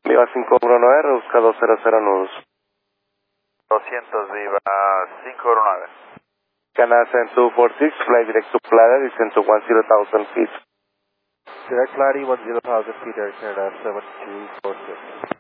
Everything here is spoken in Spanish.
Viva 519, busca 200 nudos. 200 Viva 519. Canada 7246, fly direct to Playa, descend to 10,000 feet. Direct Clarity 10,000 feet, Air Canada 7246.